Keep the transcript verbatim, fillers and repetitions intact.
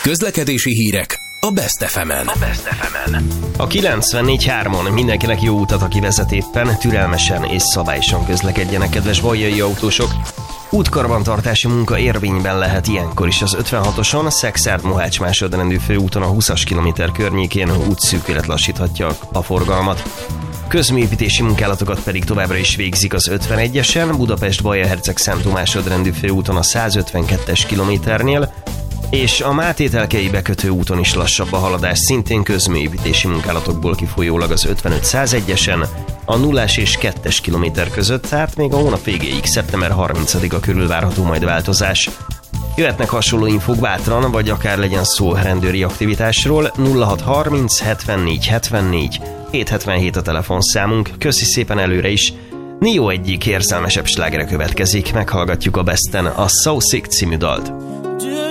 Közlekedési hírek a Best ef emen. A Best ef emen. A kilencvennégy hármon mindenkinek jó utat, aki vezet éppen, türelmesen és szabályosan közlekedjenek, kedves baljai autósok. Útkarbantartási munka érvényben lehet ilyenkor is az ötvenhatoson, Szekszárd-Mohács másodrendű főúton a húszas kilométer környékén útszűkület lassíthatja a forgalmat. Közműépítési munkálatokat pedig továbbra is végzik az ötvenegyesen, Budapest-Baja-Herceg-Szentó másodrendű főúton a százötvenkettes kilométernél, és a Máté-Telkei bekötő úton is lassabb a haladás, szintén közműépítési munkálatokból kifolyólag az ötvenöt százegyesen, a nullás és kettes kilométer között, tehát még a hónap végéig, szeptember harmincadika körül várható majd változás. Jöhetnek hasonló infók bátran, vagy akár legyen szó rendőri aktivitásról. Nulla hat harminc hetvennégy hetvennégy hétszázhetvenhét a telefonszámunk. Köszi szépen előre is. Nio egyik érzelmesebb slágere következik, meghallgatjuk a Besten a So Sick című dalt.